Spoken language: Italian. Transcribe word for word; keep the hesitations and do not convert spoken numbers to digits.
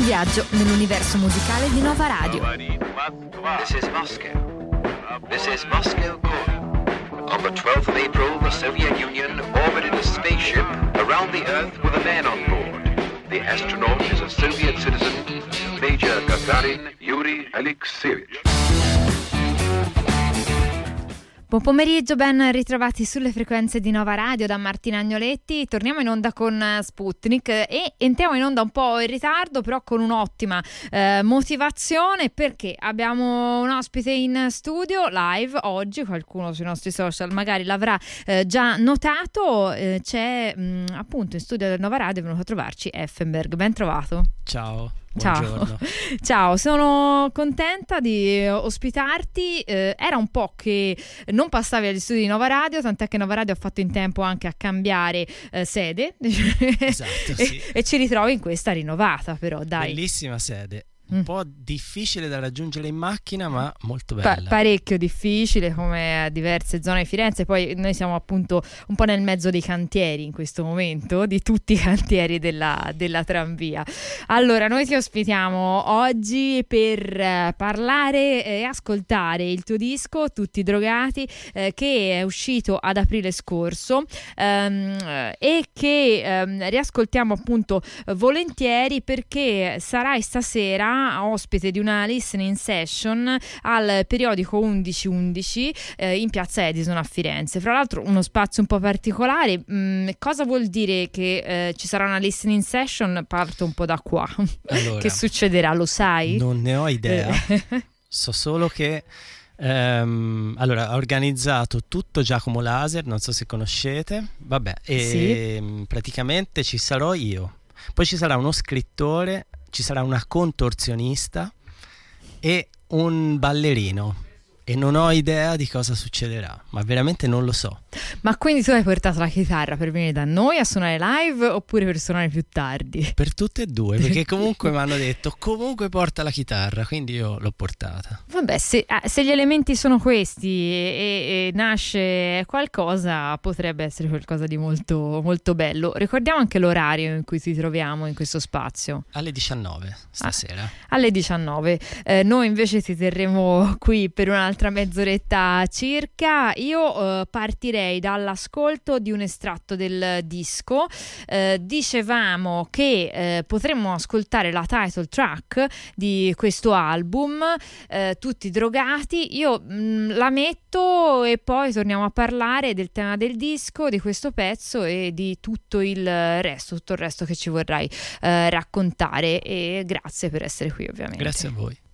viaggio nell'universo musicale di Nova Radio. This is Moscow. This is Moscow calling. On the twelfth of April, the Soviet Union orbited a spaceship around the Earth with a man on board. The astronaut is a Soviet citizen, Major Gagarin Yuri Alexeyevich. Buon pomeriggio, ben ritrovati sulle frequenze di Nova Radio da Martina Agnoletti. Torniamo in onda con Sputnik e entriamo in onda un po' in ritardo, però con un'ottima eh, motivazione, perché abbiamo un ospite in studio live oggi. Qualcuno sui nostri social magari l'avrà eh, già notato. Eh, c'è mh, appunto in studio del Nova Radio, è venuto a trovarci Effenberg. Ben trovato. Ciao. Ciao. Ciao, sono contenta di ospitarti. Eh, era un po' che non passavi agli studi di Nova Radio, tant'è che Nova Radio ha fatto in tempo anche a cambiare eh, sede. Esatto, sì. e, e ci ritrovi in questa rinnovata, però dai. Bellissima sede. Un mm. po' difficile da raggiungere in macchina, ma molto bella. Pa- parecchio difficile, come a diverse zone di Firenze. Poi noi siamo appunto un po' nel mezzo dei cantieri in questo momento, di tutti i cantieri della, della tranvia. Allora, noi ti ospitiamo oggi per parlare e ascoltare il tuo disco Tutti drogati, eh, che è uscito ad aprile scorso, ehm, e che ehm, riascoltiamo appunto volentieri, perché sarai stasera ospite di una listening session al periodico undici undici eh, in piazza Edison a Firenze. Fra l'altro uno spazio un po' particolare. Mm, cosa vuol dire che eh, ci sarà una listening session? Parto un po' da qua. Allora, che succederà, lo sai? Non ne ho idea. So solo che ehm, allora ha organizzato tutto Giacomo Laser, non so se conoscete. Vabbè, e sì. Praticamente ci sarò io. Poi ci sarà uno scrittore, ci sarà una contorsionista e un ballerino, e non ho idea di cosa succederà, ma veramente non lo so. Ma quindi tu hai portato la chitarra per venire da noi a suonare live oppure per suonare più tardi? Per tutte e due, perché comunque mi hanno detto comunque porta la chitarra, quindi io l'ho portata. Vabbè, se, se gli elementi sono questi e, e nasce qualcosa, potrebbe essere qualcosa di molto, molto bello. Ricordiamo anche l'orario in cui ci troviamo in questo spazio. Alle diciannove stasera. Ah, alle diciannove. Eh, noi invece ti terremo qui per un'altra mezz'oretta circa. Io eh, partirei dall'ascolto di un estratto del disco. Eh, dicevamo che eh, potremmo ascoltare la title track di questo album, eh, Tutti drogati. Io mh, la metto e poi torniamo a parlare del tema del disco, di questo pezzo e di tutto il resto, tutto il resto che ci vorrai eh, raccontare. E grazie per essere qui, ovviamente. Grazie a voi.